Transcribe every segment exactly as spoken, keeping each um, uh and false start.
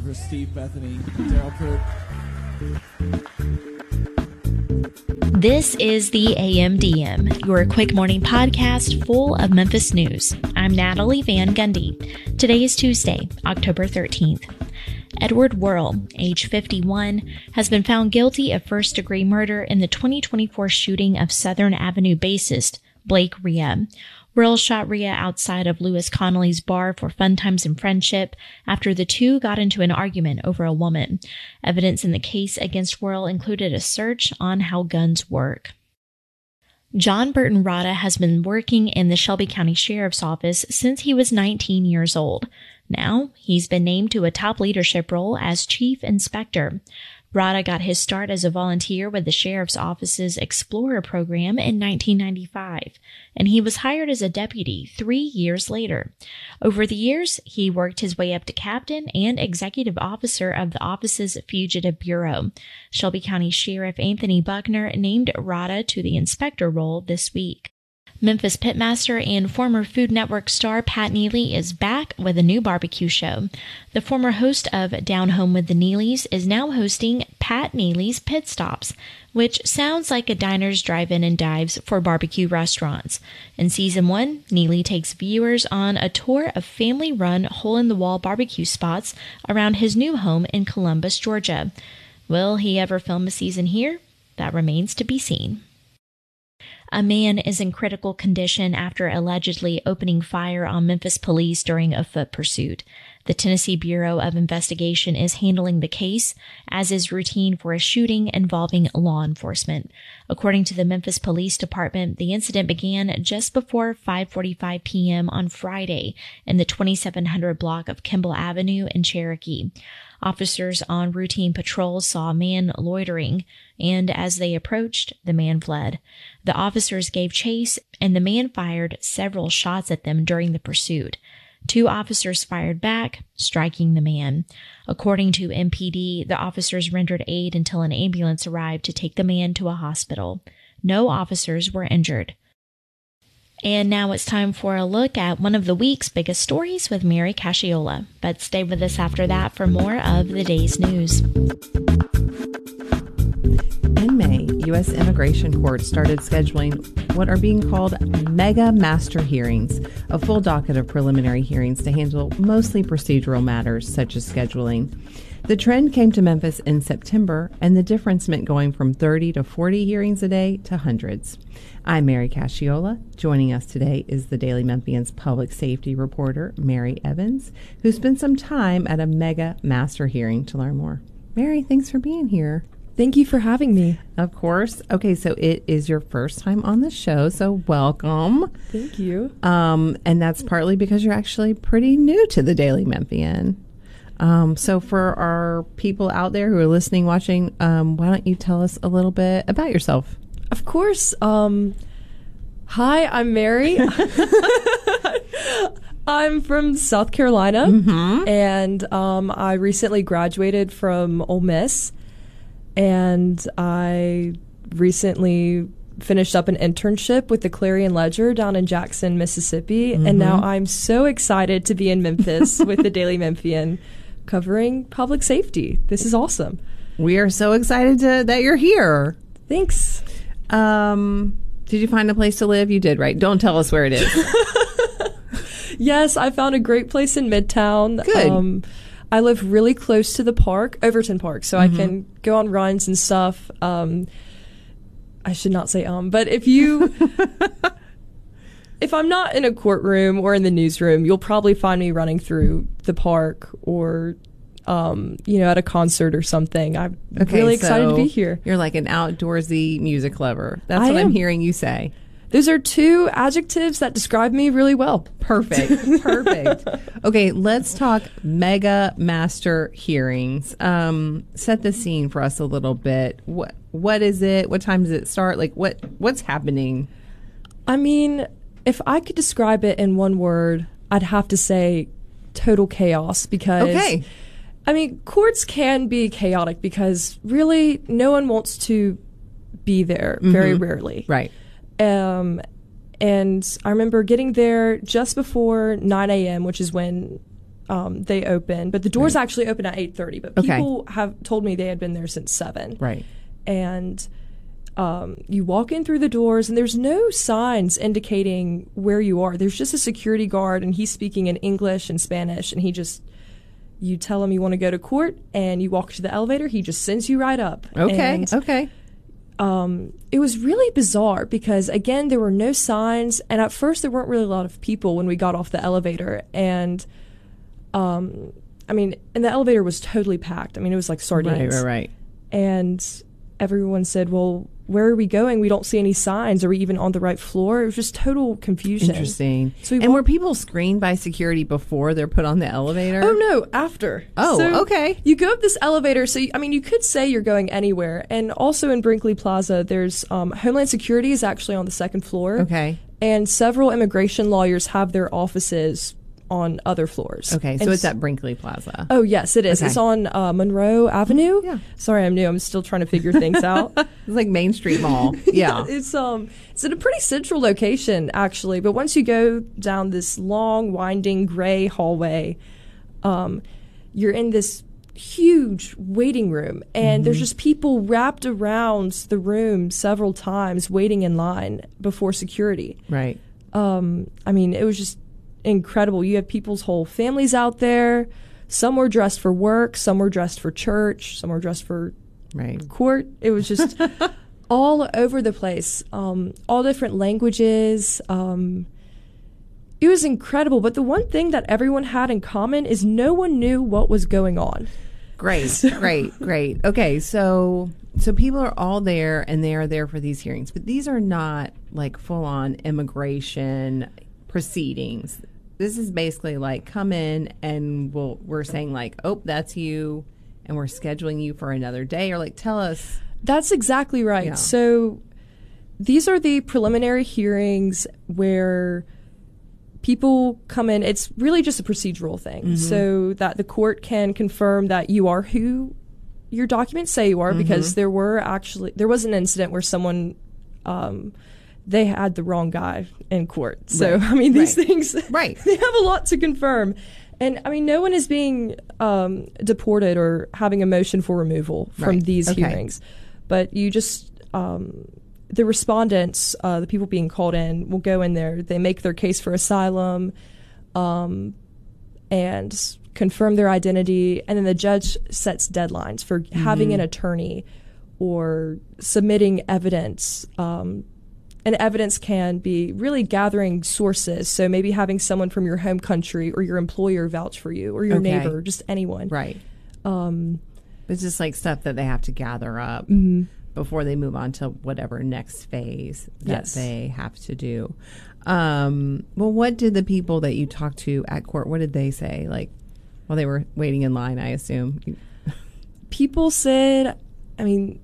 for Steve, Bethany, Daryl Pert. This is the A M D M, your quick morning podcast full of Memphis news. I'm Natalie Van Gundy. Today is Tuesday, October thirteenth. Edward Wuerl, age fifty-one, has been found guilty of first-degree murder in the twenty twenty-four shooting of Southern Avenue bassist Blake Rea. Wuerl shot Rea outside of Lewis Connolly's bar for fun times and friendship after the two got into an argument over a woman. Evidence in the case against Wuerl included a search on how guns work. John Burton Rada has been working in the Shelby County Sheriff's Office since he was nineteen years old. Now, he's been named to a top leadership role as Chief Inspector. Rada got his start as a volunteer with the Sheriff's Office's Explorer program in nineteen ninety-five, and he was hired as a deputy three years later. Over the years, he worked his way up to captain and executive officer of the office's Fugitive Bureau. Shelby County Sheriff Anthony Buckner named Rada to the inspector role this week. Memphis pitmaster and former Food Network star Pat Neely is back with a new barbecue show. The former host of Down Home with the Neelys is now hosting Pat Neely's Pit Stops, which sounds like a diner's drive-in and dives for barbecue restaurants. In season one, Neely takes viewers on a tour of family-run hole-in-the-wall barbecue spots around his new home in Columbus, Georgia. Will he ever film a season here? That remains to be seen. A man is in critical condition after allegedly opening fire on Memphis police during a foot pursuit. The Tennessee Bureau of Investigation is handling the case, as is routine for a shooting involving law enforcement. According to the Memphis Police Department, the incident began just before five forty-five p.m. on Friday in the twenty-seven hundred block of Kimball Avenue in Cherokee. Officers on routine patrol saw a man loitering, and as they approached, the man fled. The officers gave chase, and the man fired several shots at them during the pursuit. Two officers fired back, striking the man. According to M P D, the officers rendered aid until an ambulance arrived to take the man to a hospital. No officers were injured. And now it's time for a look at one of the week's biggest stories with Mary Casciola. But stay with us after that for more of the day's news. In May, U S immigration courts started scheduling what are being called mega master hearings, a full docket of preliminary hearings to handle mostly procedural matters such as scheduling. The trend came to Memphis in September, and the difference meant going from thirty to forty hearings a day to hundreds. I'm Mary Casciola. Joining us today is the Daily Memphian's public safety reporter, Mary Evans, who spent some time at a mega master hearing to learn more. Mary, thanks for being here. Thank you for having me. Of course. Okay, so it is your first time on the show, so welcome. Thank you. Um, and that's partly because you're actually pretty new to the Daily Memphian. Um, so for our people out there who are listening, watching, um, why don't you tell us a little bit about yourself? Of course. Um, hi, I'm Mary. I'm from South Carolina, Mm-hmm. and um, I recently graduated from Ole Miss, and I recently finished up an internship with the Clarion Ledger down in Jackson, Mississippi, Mm-hmm. and now I'm so excited to be in Memphis with the Daily Memphian covering public safety. This is awesome. We are so excited to, that you're here. Thanks. Um, did you find a place to live? You did, right? Don't tell us where it is. Yes, I found a great place in Midtown. Good. Um, I live really close to the park, Overton Park, so Mm-hmm. I can go on runs and stuff. Um, I should not say um, but if you, if I'm not in a courtroom or in the newsroom, you'll probably find me running through the park or, um, you know, at a concert or something. I'm Okay, really excited to so be here. You're like an outdoorsy music lover. That's I what I'm am. hearing you say. Those are two adjectives that describe me really well. Perfect. Perfect. Okay, let's talk mega master hearings. Um, set the scene for us a little bit. What what is it? What time does it start? Like what what's happening? I mean, if I could describe it in one word, I'd have to say total chaos because Okay. I mean, courts can be chaotic because really no one wants to be there very Mhm. rarely. Right. Um, and I remember getting there just before nine a.m., which is when um, they open, but the doors Right. actually open at eight thirty. But Okay. people have told me they had been there since seven. Right. And um, you walk in through the doors, and there's no signs indicating where you are. There's just a security guard, and he's speaking in English and Spanish, and he just, you tell him you want to go to court, and you walk to the elevator, he just sends you right up. Okay. And, okay. um, it was really bizarre because, again, there were no signs, and at first there weren't really a lot of people when we got off the elevator, and um, I mean, and the elevator was totally packed. I mean, it was like sardines. Right. Right. Right. And everyone said, well, where are we going? We don't see any signs. Are we even on the right floor? It was just total confusion. Interesting. So we and walk- were people screened by security before they're put on the elevator? Oh, no, after. Oh, So okay. You go up this elevator. So, you, I mean, you could say you're going anywhere. And also in Brinkley Plaza, there's um, Homeland Security is actually on the second floor. Okay. And several immigration lawyers have their offices on other floors. Okay. So And it's s- at Brinkley Plaza. Oh, yes, it is. Okay. It's on uh, Monroe Avenue. Yeah. Sorry, I'm new. I'm still trying to figure things out. It's like Main Street Mall. Yeah. It's um it's in a pretty central location actually, but once you go down this long winding gray hallway, um you're in this huge waiting room, and there's just people wrapped around the room several times waiting in line before security. Right. Um I mean, it was just incredible. You have people's whole families out there. Some were dressed for work, some were dressed for church, some were dressed for Right. court. It was just all over the place, um, all different languages. Um, it was incredible. But the one thing that everyone had in common is no one knew what was going on. Great, great, great. Okay, so so people are all there, and they are there for these hearings, but these are not like full on immigration proceedings. This is basically like come in and we'll we're saying like, oh, that's you, and we're scheduling you for another day, or like tell us. That's exactly right. Yeah. So these are the preliminary hearings where people come in. It's really just a procedural thing, Mm-hmm. so that the court can confirm that you are who your documents say you are, Mm-hmm. because there were actually there was an incident where someone um, they had the wrong guy in court. So Right. I mean, these Right. things Right. they have a lot to confirm. And I mean, no one is being um, deported or having a motion for removal from Right. these Okay. hearings. But you just, um, the respondents, uh, the people being called in, will go in there. They make their case for asylum um, and confirm their identity. And then the judge sets deadlines for having an attorney or submitting evidence. Um, and evidence can be really gathering sources. So maybe having someone from your home country or your employer vouch for you, or your Okay. neighbor, just anyone. Right. Um, It's just like stuff that they have to gather up Mm-hmm. before they move on to whatever next phase that Yes. they have to do. Um, well, what did the people that you talked to at court, what did they say? Like, while they were waiting in line, I assume. You- people said, I mean,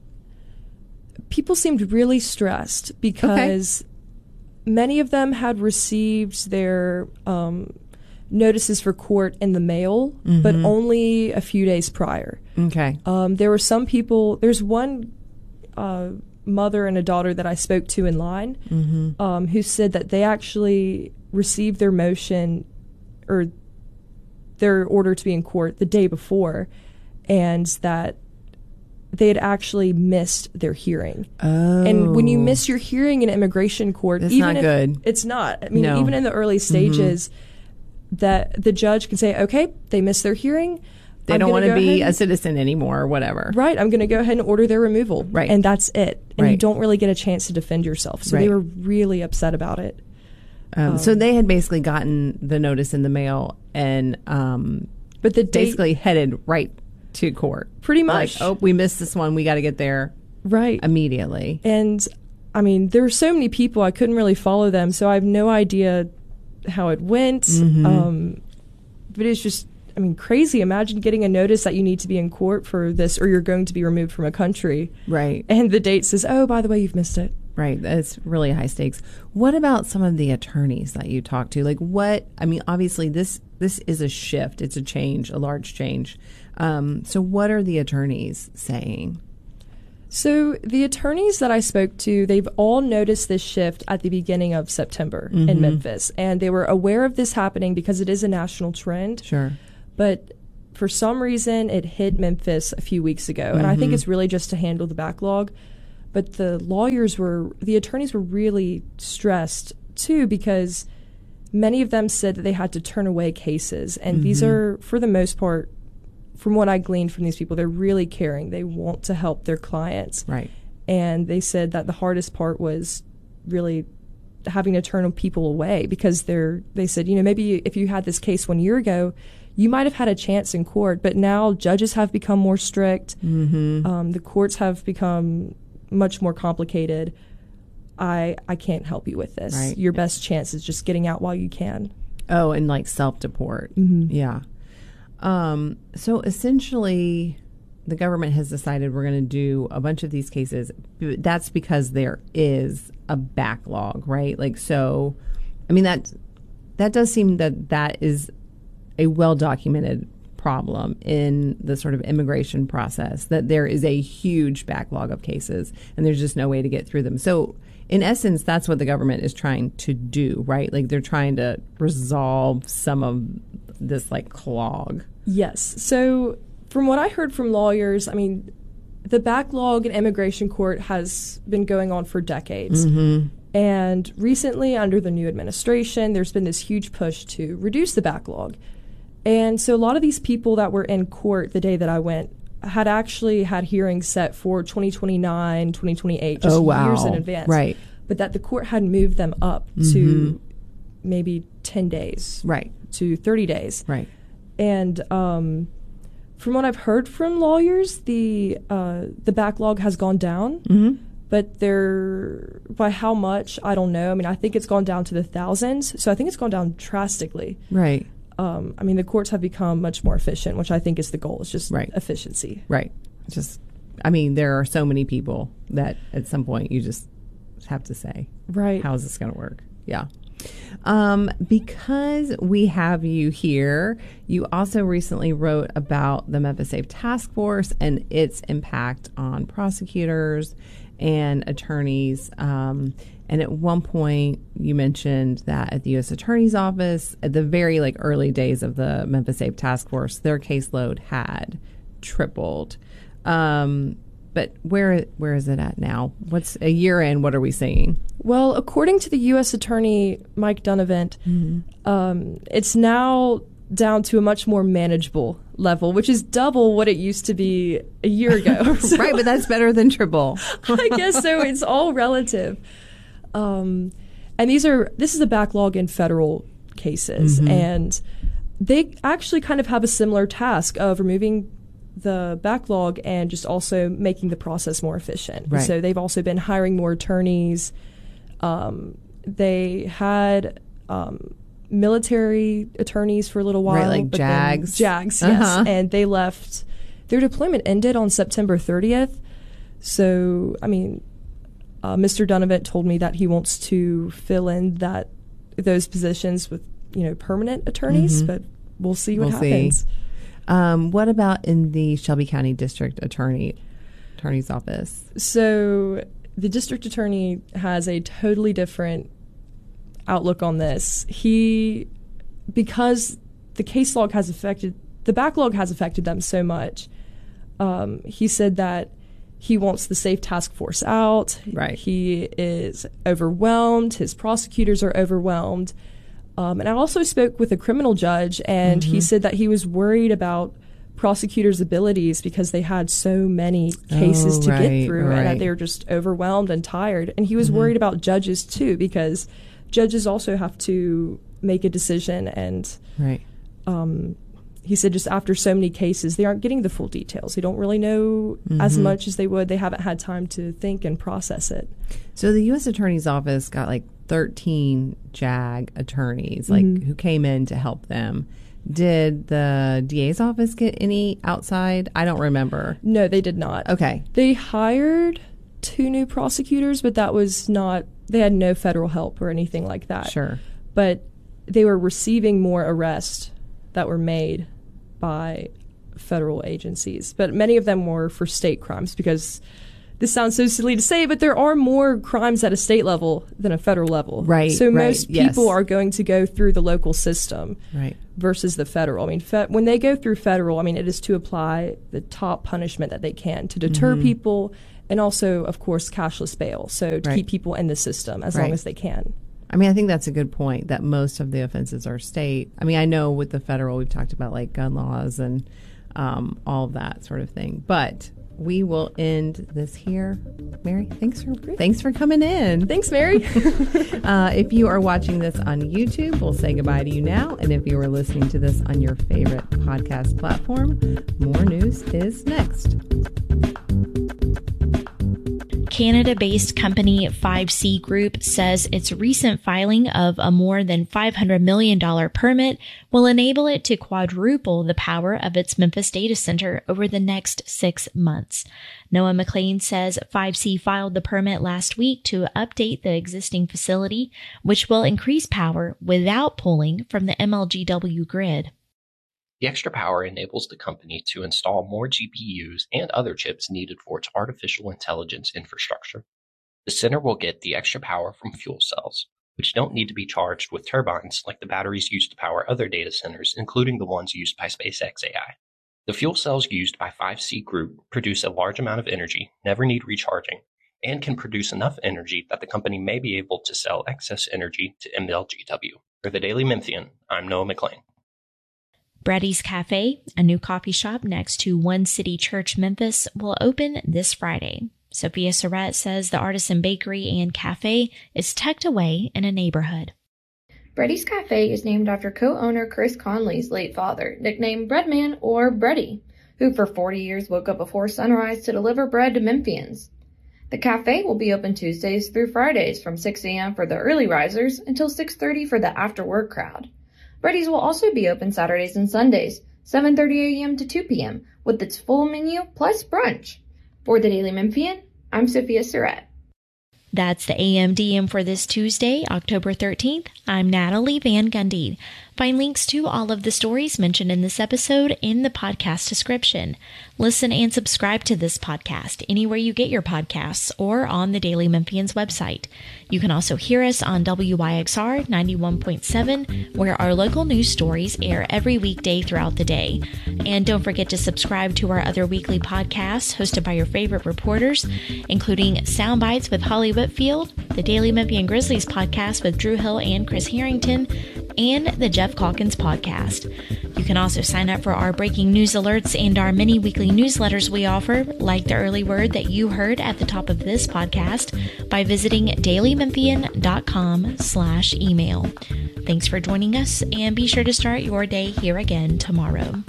people seemed really stressed because many of them had received their um, notices for court in the mail, but only a few days prior. Okay. Um, there were some people, there's one uh, mother and a daughter that I spoke to in line Mm-hmm. um, who said that they actually received their motion or their order to be in court the day before, and that they had actually missed their hearing. Oh. And when you miss your hearing in immigration court, That's even not if good. it's not. I mean, No. even in the early stages, that the judge can say, okay, they missed their hearing. They I'm don't gonna want to go be ahead a citizen anymore or whatever. Right, I'm going to go ahead and order their removal. Right. And that's it. And you Right. don't really get a chance to defend yourself. So they Right. were really upset about it. Um, so they had basically gotten the notice in the mail and um, But the date, basically headed right to court. pretty much. Like, oh, we missed this one. We got to get there Right. immediately. And I mean, there were so many people, I couldn't really follow them. So I have no idea how it went. Mm-hmm. Um, but it's just, I mean, crazy. Imagine getting a notice that you need to be in court for this, or you're going to be removed from a country. Right. And the date says, oh, by the way, you've missed it. Right. That's really high stakes. What about some of the attorneys that you talked to? Like what, I mean, obviously this, this is a shift. It's a change, a large change. Um, so what are the attorneys saying? So the attorneys that I spoke to, they've all noticed this shift at the beginning of September Mm-hmm. in Memphis, and they were aware of this happening because it is a national trend. Sure. But for some reason, it hit Memphis a few weeks ago, and I think it's really just to handle the backlog. But the lawyers were, the attorneys were really stressed too, because many of them said that they had to turn away cases, and these are, for the most part, from what I gleaned from these people, they're really caring. They want to help their clients. Right. And they said that the hardest part was really having to turn people away, because they're, they said, you know, maybe if you had this case one year ago, you might have had a chance in court, but now judges have become more strict. Mm-hmm. Um, the courts have become much more complicated. I I can't help you with this. Right. Your best chance is just getting out while you can. Oh, and like self-deport. Mm-hmm. Yeah. Um, so essentially, the government has decided we're going to do a bunch of these cases. That's because there is a backlog, right? Like, so, I mean, that that does seem that that is a well-documented problem in the sort of immigration process, that there is a huge backlog of cases and there's just no way to get through them. So in essence, that's what the government is trying to do, right? Like, they're trying to resolve some of this like clog. Yes. So from what I heard from lawyers, I mean, the backlog in immigration court has been going on for decades. Mm-hmm. And recently, under the new administration, there's been this huge push to reduce the backlog. And so a lot of these people that were in court the day that I went had actually had hearings set for twenty twenty-nine, twenty twenty-eight, just Oh, wow. years in advance. Right. But that the court had moved them up Mm-hmm. to maybe ten days Right. to thirty days. Right. And um, from what I've heard from lawyers, the uh, the backlog has gone down. Mm-hmm. But they're, by how much, I don't know. I mean, I think it's gone down to the thousands. So I think it's gone down drastically. Right. Um, I mean, the courts have become much more efficient, which I think is the goal. It's just Right. efficiency. Right. Just, I mean, there are so many people that at some point you just have to say, Right. how is this going to work? Yeah. Um, because we have you here, you also recently wrote about the Memphis Safe Task Force and its impact on prosecutors and attorneys. Um, and at one point, you mentioned that at the U S Attorney's Office, at the very like early days of the Memphis Safe Task Force, their caseload had tripled. Um, but where where is it at now? What's a year in? What are we seeing? Well, according to the U S Attorney Mike Dunavant, Mm-hmm. um, it's now down to a much more manageable level, which is double what it used to be a year ago. So Right, but that's better than triple. I guess so. It's all relative. Um, and these are this is a backlog in federal cases, Mm-hmm. and they actually kind of have a similar task of removing the backlog and just also making the process more efficient. Right. So they've also been hiring more attorneys. Um, they had um, military attorneys for a little while, Right, like but then- JAGs. JAGs, yes, Uh-huh. and they left. Their deployment ended on September thirtieth. So, I mean, uh, Mister Dunavant told me that he wants to fill in that those positions with, you know, permanent attorneys, but we'll see what We'll see. happens. Um, what about in the Shelby County District Attorney Attorney's Office? So the district attorney has a totally different outlook on this. He, because the case log has affected, the backlog has affected them so much, um, he said that he wants the Safe Task Force out. Right. He is overwhelmed. His prosecutors are overwhelmed. Um, and I also spoke with a criminal judge, and he said that he was worried about prosecutors' abilities because they had so many cases Oh, to right, get through and right. that they were just overwhelmed and tired. And he was worried about judges too, because judges also have to make a decision. And Right. um, he said just after so many cases, they aren't getting the full details. They don't really know as much as they would. They haven't had time to think and process it. So the U S Attorney's Office got like thirteen JAG attorneys, like who came in to help them. Did the D A's office get any outside? I don't remember. No, they did not. Okay. They hired two new prosecutors, but that was not, they had no federal help or anything like that. Sure. But they were receiving more arrests that were made by federal agencies. But many of them were for state crimes because this sounds so silly to say, but there are more crimes at a state level than a federal level. Right. So right, most yes. people are going to go through the local system right. versus the federal. I mean, fe- when they go through federal, I mean, it is to apply the top punishment that they can to deter mm-hmm. people, and also, of course, cashless bail. So to right. keep people in the system as right. long as they can. I mean, I think that's a good point that most of the offenses are state. I mean, I know with the federal, we've talked about like gun laws and um, all of that sort of thing. But we will end this here. Mary, thanks for thanks for coming in. Thanks, Mary. uh, if you are watching this on YouTube, we'll say goodbye to you now. And if you are listening to this on your favorite podcast platform, more news is next. Canada-based company five C Group says its recent filing of a more than five hundred million dollars permit will enable it to quadruple the power of its Memphis data center over the next six months. Noah McLean says five C filed the permit last week to update the existing facility, which will increase power without pulling from the M L G W grid. The extra power enables the company to install more G P Us and other chips needed for its artificial intelligence infrastructure. The center will get the extra power from fuel cells, which don't need to be charged with turbines like the batteries used to power other data centers, including the ones used by SpaceX A I. The fuel cells used by five C Group produce a large amount of energy, never need recharging, and can produce enough energy that the company may be able to sell excess energy to M L G W. For the Daily Memphian, I'm Noah McLean. Brady's Cafe, a new coffee shop next to One City Church Memphis, will open this Friday. Sophia Surratt says the artisan bakery and cafe is tucked away in a neighborhood. Brady's Cafe is named after co-owner Chris Conley's late father, nicknamed Breadman or Breddy, who for forty years woke up before sunrise to deliver bread to Memphians. The cafe will be open Tuesdays through Fridays from six a.m. for the early risers until six thirty for the after-work crowd. Brady's will also be open Saturdays and Sundays, seven thirty a.m. to two p.m., with its full menu plus brunch. For the Daily Memphian, I'm Sophia Surratt. That's the A M D M for this Tuesday, October thirteenth. I'm Natalie Van Gundy. Find links to all of the stories mentioned in this episode in the podcast description. Listen and subscribe to this podcast anywhere you get your podcasts or on the Daily Memphian's website. You can also hear us on W Y X R ninety-one point seven, where our local news stories air every weekday throughout the day. And don't forget to subscribe to our other weekly podcasts hosted by your favorite reporters, including Soundbites with Holly Whitfield, the Daily Memphian Grizzlies podcast with Drew Hill and Chris Harrington, and the Jeff Calkins podcast. You can also sign up for our breaking news alerts and our many weekly newsletters we offer, like the early word that you heard at the top of this podcast, by visiting dailymemphian.com slash email. Thanks for joining us, and be sure to start your day here again tomorrow.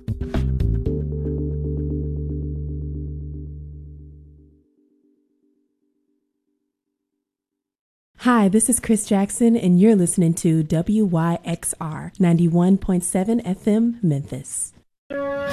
Hi, this is Chris Jackson, and you're listening to W Y X R ninety-one point seven F M Memphis.